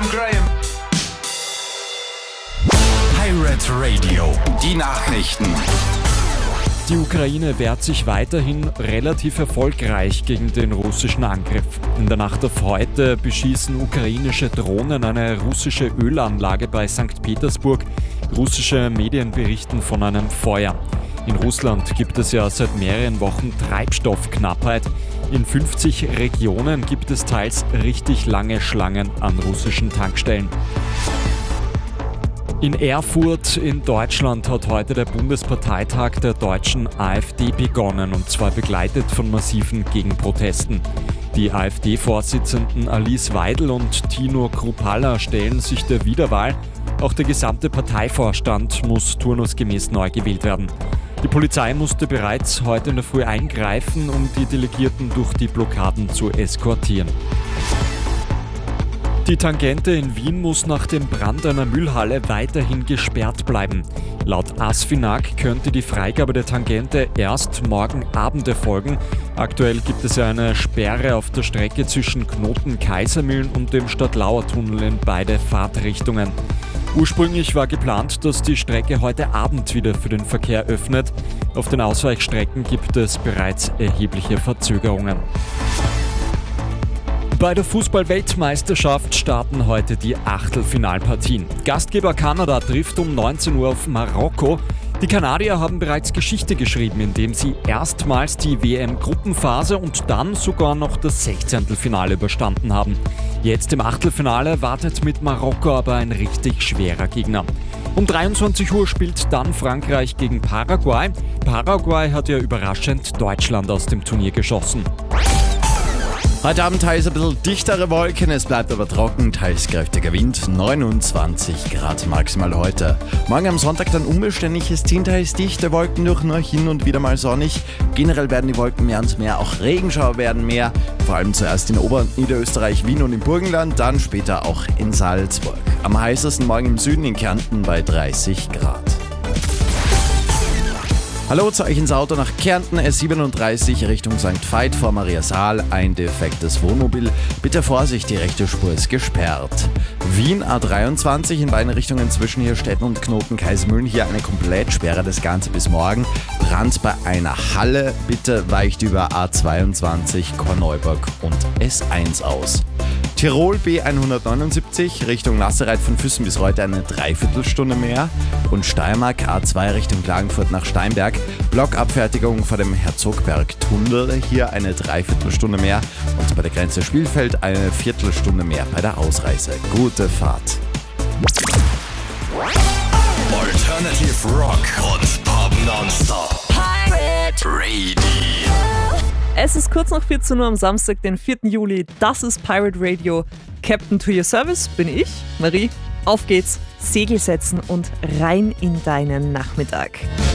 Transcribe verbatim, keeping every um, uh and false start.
I'm Graham. Pirate Radio, die Nachrichten. Die Ukraine wehrt sich weiterhin relativ erfolgreich gegen den russischen Angriff. In der Nacht auf heute beschießen ukrainische Drohnen eine russische Ölanlage bei Sankt Petersburg. Russische Medien berichten von einem Feuer. In Russland gibt es ja seit mehreren Wochen Treibstoffknappheit. In fünfzig Regionen gibt es teils richtig lange Schlangen an russischen Tankstellen. In Erfurt in Deutschland hat heute der Bundesparteitag der deutschen AfD begonnen, und zwar begleitet von massiven Gegenprotesten. Die AfD-Vorsitzenden Alice Weidel und Tino Kruppalla stellen sich der Wiederwahl. Auch der gesamte Parteivorstand muss turnusgemäß neu gewählt werden. Die Polizei musste bereits heute in der Früh eingreifen, um die Delegierten durch die Blockaden zu eskortieren. Die Tangente in Wien muss nach dem Brand einer Müllhalle weiterhin gesperrt bleiben. Laut ASFINAG könnte die Freigabe der Tangente erst morgen Abend erfolgen. Aktuell gibt es ja eine Sperre auf der Strecke zwischen Knoten-Kaisermühlen und dem Stadtlauer-Tunnel in beide Fahrtrichtungen. Ursprünglich war geplant, dass die Strecke heute Abend wieder für den Verkehr öffnet. Auf den Ausweichstrecken gibt es bereits erhebliche Verzögerungen. Bei der Fußball-Weltmeisterschaft starten heute die Achtelfinalpartien. Gastgeber Kanada trifft um neunzehn Uhr auf Marokko. Die Kanadier haben bereits Geschichte geschrieben, indem sie erstmals die W M-Gruppenphase und dann sogar noch das Sechzehntelfinale überstanden haben. Jetzt im Achtelfinale wartet mit Marokko aber ein richtig schwerer Gegner. Um dreiundzwanzig Uhr spielt dann Frankreich gegen Paraguay. Paraguay hat ja überraschend Deutschland aus dem Turnier geschossen. Heute Abend teils ein bisschen dichtere Wolken, es bleibt aber trocken, teils kräftiger Wind, neunundzwanzig Grad maximal heute. Morgen am Sonntag dann unbeständiges Ziehen, teils dichte Wolken durch, nur hin und wieder mal sonnig. Generell werden die Wolken mehr und mehr, auch Regenschauer werden mehr, vor allem zuerst in Ober- und Niederösterreich, Wien und im Burgenland, dann später auch in Salzburg. Am heißesten morgen im Süden in Kärnten bei dreißig Grad. Hallo zu euch ins Auto nach Kärnten, S siebenunddreißig Richtung Sankt Veit vor Mariasaal, ein defektes Wohnmobil. Bitte Vorsicht, die rechte Spur ist gesperrt. Wien A dreiundzwanzig in beiden Richtungen zwischen Hirstetten und Knoten-Kaisermühlen, hier eine Komplettsperre, das Ganze bis morgen. Brand bei einer Halle, bitte weicht über A zweiundzwanzig Korneuburg und S eins aus. Tirol B hundertneunundsiebzig Richtung Nassereit von Füssen bis heute eine Dreiviertelstunde mehr. Und Steiermark A zwei Richtung Klagenfurt nach Steinberg. Blockabfertigung vor dem Herzogberg-Tunnel, hier eine Dreiviertelstunde mehr. Und bei der Grenze Spielfeld eine Viertelstunde mehr bei der Ausreise. Gute Fahrt. Alternative Rock und Pop Nonstop. Pirate Radio. Es ist kurz nach vierzehn Uhr am Samstag, den vierten Juli. Das ist Pirate Radio. Captain to your service bin ich, Marie. Auf geht's, Segel setzen und rein in deinen Nachmittag.